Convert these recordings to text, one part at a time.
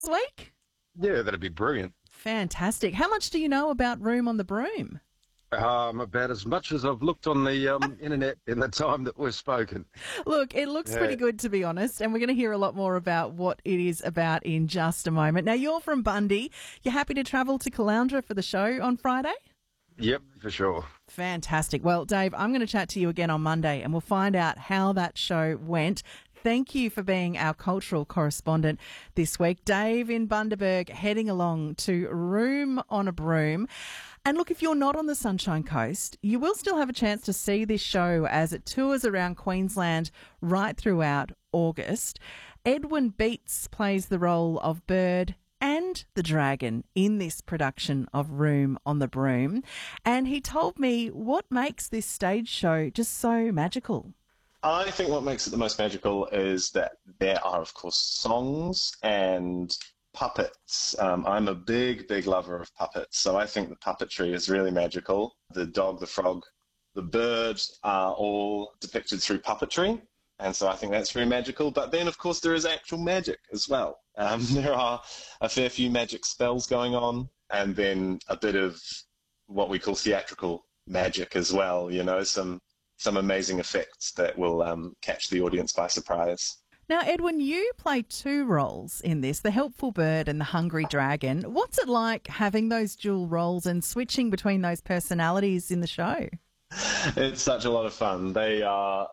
week? Yeah, that'd be brilliant. Fantastic. How much do you know about Room on the Broom? About as much as I've looked on the internet in the time that we've spoken. Look, it looks Yeah. pretty good, to be honest, and we're going to hear a lot more about what it is about in just a moment. Now, you're from Bundy. You're happy to travel to Caloundra for the show on Friday? Yep, for sure. Fantastic. Well, Dave, I'm going to chat to you again on Monday and we'll find out how that show went. Thank you for being our cultural correspondent this week. Dave in Bundaberg heading along to Room on a Broom. And look, if you're not on the Sunshine Coast, you will still have a chance to see this show as it tours around Queensland right throughout August. Edwin Beats plays the role of Bird and the Dragon in this production of Room on the Broom. And he told me what makes this stage show just so magical. I think what makes it the most magical is that there are, of course, songs and puppets. I'm a big, big lover of puppets, so I think the puppetry is really magical. The dog, the frog, the bird are all depicted through puppetry, and so I think that's very magical. But then, of course, there is actual magic as well. There are a fair few magic spells going on, and then a bit of what we call theatrical magic as well, you know, some amazing effects that will catch the audience by surprise. Now, Edwin, you play two roles in this, the helpful bird and the hungry dragon. What's it like having those dual roles and switching between those personalities in the show? It's such a lot of fun. They are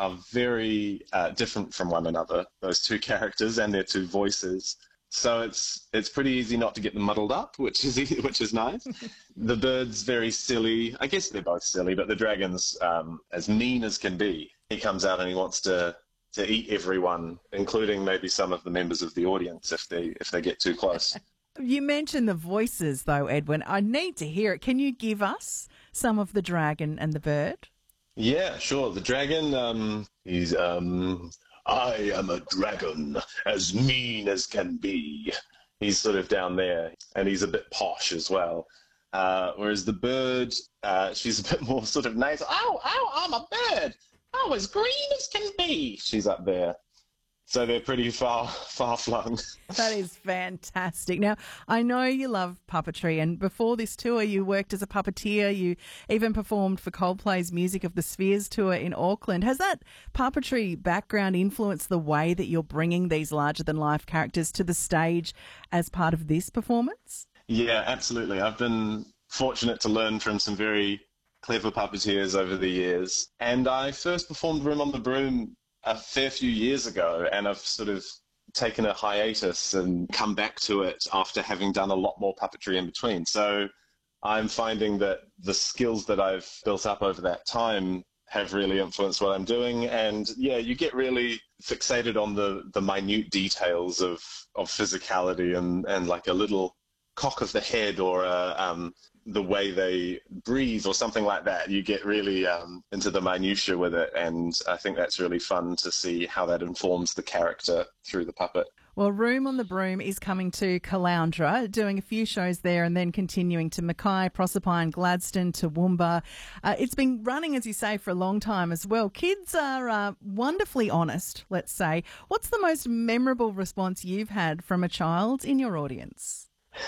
very different from one another, those two characters and their two voices. So it's pretty easy not to get them muddled up, which is nice. The bird's very silly. I guess they're both silly, but the dragon's as mean as can be. He comes out and he wants to eat everyone, including maybe some of the members of the audience if they get too close. You mentioned the voices, though, Edwin. I need to hear it. Can you give us some of the dragon and the bird? Yeah, sure. The dragon, he's, I am a dragon, as mean as can be. He's sort of down there, and he's a bit posh as well. Whereas the bird, she's a bit more sort of nice. Oh, I'm a bird. Oh, as green as can be. She's up there. So they're pretty far flung. That is fantastic. Now, I know you love puppetry, and before this tour, you worked as a puppeteer. You even performed for Coldplay's Music of the Spheres tour in Auckland. Has that puppetry background influenced the way that you're bringing these larger-than-life characters to the stage as part of this performance? Yeah, absolutely. I've been fortunate to learn from some very clever puppeteers over the years. And I first performed Room on the Broom a fair few years ago, and I've sort of taken a hiatus and come back to it after having done a lot more puppetry in between. So I'm finding that the skills that I've built up over that time have really influenced what I'm doing. And yeah, you get really fixated on the minute details of physicality and like a little cock of the head or the way they breathe or something like that. You get really into the minutiae with it, and I think that's really fun to see how that informs the character through the puppet. Well, Room on the Broom is coming to Caloundra, doing a few shows there and then continuing to Mackay, Proserpine, Gladstone, Toowoomba. It's been running, as you say, for a long time as well. Kids are wonderfully honest, let's say. What's the most memorable response you've had from a child in your audience?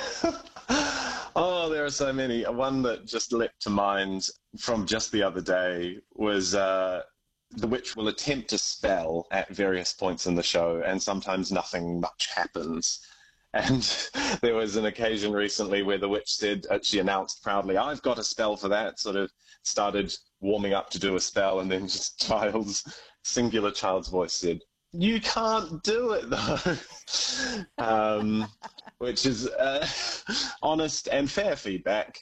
Oh, there are so many. One that just leapt to mind from just the other day was the witch will attempt to spell at various points in the show, and sometimes nothing much happens. And there was an occasion recently where the witch said, she announced proudly, "I've got a spell for that," sort of started warming up to do a spell, and then just singular child's voice said, "You can't do it, though." Which is honest and fair feedback.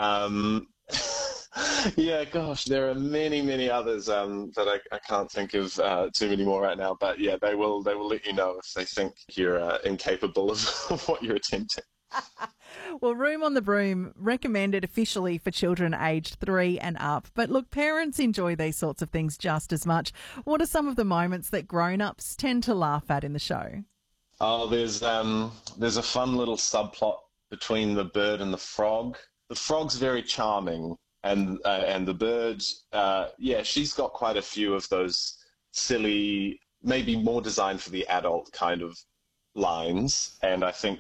Yeah, gosh, there are many, many others that I can't think of too many more right now. But yeah, they will let you know if they think you're incapable of what you're attempting. Well, Room on the Broom, recommended officially for children aged 3 and up. But look, parents enjoy these sorts of things just as much. What are some of the moments that grown-ups tend to laugh at in the show? Oh, there's a fun little subplot between the bird and the frog. The frog's very charming, and the bird, she's got quite a few of those silly, maybe more designed for the adult kind of lines. And I think